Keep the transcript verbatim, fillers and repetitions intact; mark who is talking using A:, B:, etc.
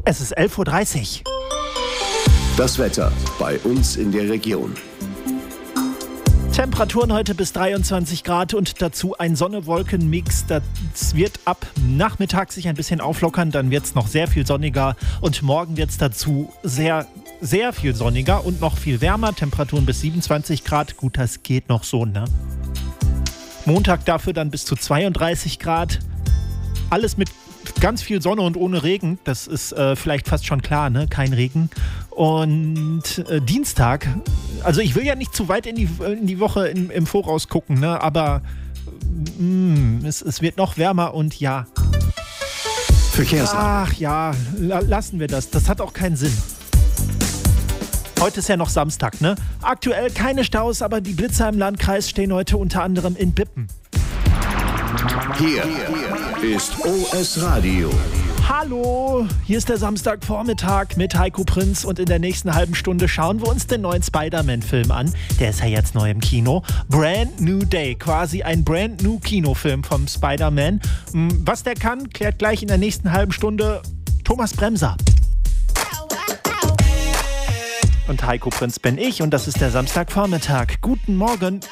A: Es ist elf Uhr dreißig.
B: Das Wetter bei uns in der Region.
A: Temperaturen heute bis dreiundzwanzig Grad und dazu ein Sonne-Wolken-Mix. Das wird ab Nachmittag sich ein bisschen auflockern, dann wird es noch sehr viel sonniger und morgen wird es dazu sehr, sehr viel sonniger und noch viel wärmer. Temperaturen bis siebenundzwanzig Grad, gut, das geht noch so, ne? Montag dafür dann bis zu zweiunddreißig Grad. Alles mit ganz viel Sonne und ohne Regen, das ist äh, vielleicht fast schon klar, ne? Kein Regen. Und äh, Dienstag, also ich will ja nicht zu weit in die, in die Woche in, im Voraus gucken, ne? Aber mh, es, es wird noch wärmer und ja.
B: Verkehrslage.
A: Ach ja, la- lassen wir das. Das hat auch keinen Sinn. Heute ist ja noch Samstag, ne? Aktuell keine Staus, aber die Blitzer im Landkreis stehen heute unter anderem in Bippen.
B: Hier ist O S Radio.
A: Hallo, hier ist der Samstagvormittag mit Heiko Prinz und in der nächsten halben Stunde schauen wir uns den neuen Spider-Man-Film an. Der ist ja jetzt neu im Kino. Brand New Day, quasi ein Brand New Kinofilm vom Spider-Man. Was der kann, klärt gleich in der nächsten halben Stunde Thomas Bremser. Und Heiko Prinz bin ich und das ist der Samstagvormittag. Guten Morgen.